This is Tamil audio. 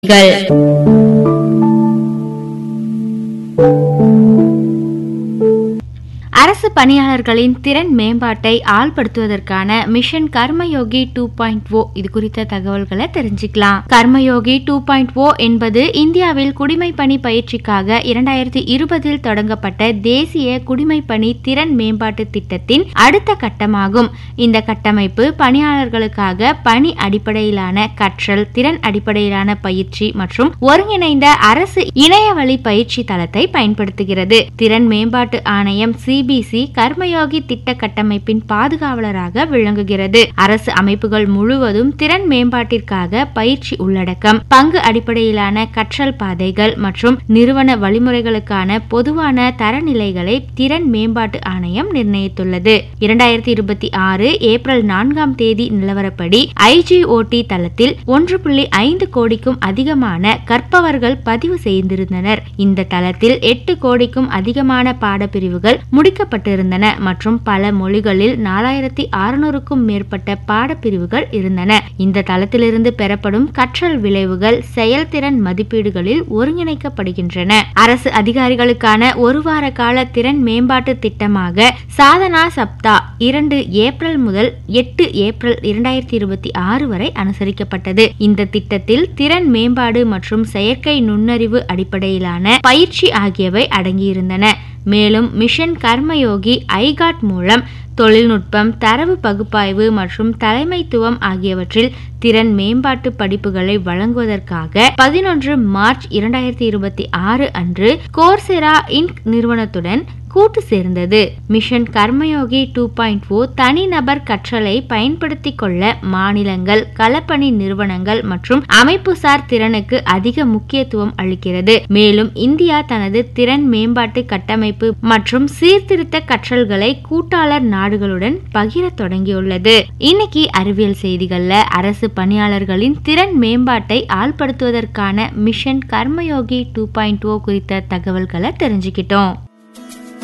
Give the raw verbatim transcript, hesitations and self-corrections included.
அரசு பணியாளர்களின் திறன் மேம்பாட்டை ஆள்படுத்துவதற்கான மிஷன் கர்மயோகி டூ பாயிண்ட் ஓ இது குறித்த தகவல்களை தெரிஞ்சுக்கலாம். கர்மயோகி டூ பாயிண்ட் ஓ என்பது இந்தியாவில் குடிமைப் பணி பயிற்சிக்காக இரண்டாயிரத்தி இருபதில் தொடங்கப்பட்ட தேசிய குடிமைப் பணி திறன் மேம்பாட்டு திட்டத்தின் அடுத்த கட்டமாகும். இந்த கட்டமைப்பு பணியாளர்களுக்காக பணி அடிப்படையிலான கற்றல், திறன் அடிப்படையிலான பயிற்சி மற்றும் ஒருங்கிணைந்த அரசு இணையவழி பயிற்சி தளத்தை பயன்படுத்துகிறது. திறன் மேம்பாட்டு ஆணையம் சிபிசி கர்மயோகி திட்ட கட்டமைப்பின் பாதுகாவலராக விளங்குகிறது. அரசு அமைப்புகள் முழுவதும் திறன் மேம்பாட்டிற்காக பயிற்சி உள்ளடக்கம், பங்கு அடிப்படையிலான கற்றல் பாதைகள் மற்றும் நிறுவன வழிமுறைகளுக்கான பொதுவான தரநிலைகளை திறன் மேம்பாட்டு ஆணையம் நிர்ணயித்துள்ளது. இரண்டாயிரத்தி இருபத்தி ஆறு ஏப்ரல் நான்காம் தேதி நிலவரப்படி ஐஜிஓடி தளத்தில் ஒன்று புள்ளி ஐந்து கோடிக்கும் அதிகமான கற்பவர்கள் பதிவு செய்திருந்தனர். இந்த தளத்தில் எட்டு கோடிக்கும் அதிகமான பாடப்பிரிவுகள் முடிக்கப்பட்டிருந்தன மற்றும் பல மொழிகளில் நாலாயிரத்தி அறுநூறுக்கும் மேற்பட்ட பாடப்பிரிவுகள் இருந்தன. இந்த தளத்திலிருந்து பெறப்படும் கற்றல் விளைவுகள் செயல்திறன் மதிப்பீடுகளில் ஒருங்கிணைக்கப்படுகின்றன. அரசு அதிகாரிகளுக்கான ஒரு வார கால திறன் மேம்பாட்டு திட்டமாக சாதனா சப்தா இரண்டு ஏப்ரல் முதல் எட்டு ஏப்ரல் இரண்டாயிரத்தி இருபத்தி ஆறு வரை அனுசரிக்கப்பட்டது. இந்த திட்டத்தில் திறன் மேம்பாடு மற்றும் செயற்கை நுண்ணறிவு அடிப்படையிலான பயிற்சி ஆகியவை அடங்கியிருந்தன. மேலும் மிஷன் கர்மயோகி ஐகாட் மூலம் தொழில்நுட்பம், தரவு பகுப்பாய்வு மற்றும் தலைமைத்துவம் ஆகியவற்றில் திறன் மேம்பாட்டு படிப்புகளை வழங்குவதற்காக பதினொன்று மார்ச் இரண்டாயிரத்தி இருபத்தி ஆறு அன்று கோர்செரா இன்க் நிறுவனத்துடன் கூட்டு சேர்ந்தது. மிஷன் கர்மயோகி டூ பாயிண்ட் ஓ தனிநபர் கற்றலை பயன்படுத்திக் கொள்ள மாநிலங்கள், களப்பணி நிறுவனங்கள் மற்றும் அமைப்புசார் திறனுக்கு அதிக முக்கியத்துவம் அளிக்கிறது. மேலும் இந்தியா தனது திறன் மேம்பாட்டு கட்டமைப்பு மற்றும் சீர்திருத்த கற்றல்களை கூட்டாளர் நாடுகளுடன் பகிர தொடங்கியுள்ளது. இன்னைக்கு அறிவியல் செய்திகள்ல அரசு பணியாளர்களின் திறன் மேம்பாட்டை ஆள்படுத்துவதற்கான மிஷன் கர்மயோகி டூ பாயிண்ட் ஓ குறித்த தகவல்களை தெரிஞ்சுக்கிட்டோம்.